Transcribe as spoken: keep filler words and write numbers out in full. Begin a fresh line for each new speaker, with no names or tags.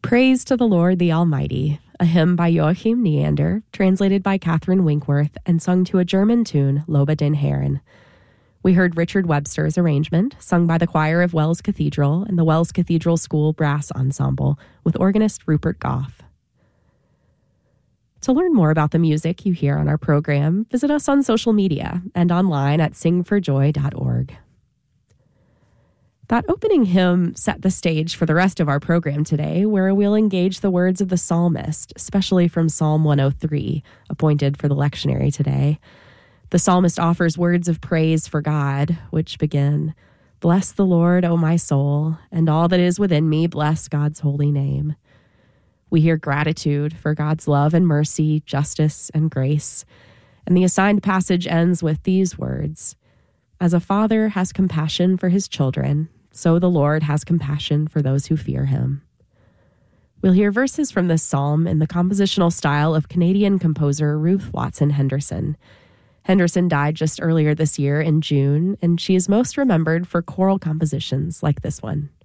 Praise to the Lord the Almighty, a hymn by Joachim Neander, translated by Catherine Winkworth, and sung to a German tune, Lobe den Herren. We heard Richard Webster's arrangement, sung by the choir of Wells Cathedral and the Wells Cathedral School Brass Ensemble, with organist Rupert Goff. To learn more about the music you hear on our program, visit us on social media and online at sing for joy dot org. That opening hymn set the stage for the rest of our program today, where we'll engage the words of the psalmist, especially from Psalm one oh three, appointed for the lectionary today. The psalmist offers words of praise for God, which begin, "Bless the Lord, O my soul, and all that is within me, bless God's holy name." We hear gratitude for God's love and mercy, justice and grace, and the assigned passage ends with these words, "As a father has compassion for his children, so the Lord has compassion for those who fear him." We'll hear verses from this psalm in the compositional style of Canadian composer Ruth Watson Henderson. Henderson died just earlier this year in June, and she is most remembered for choral compositions like this one.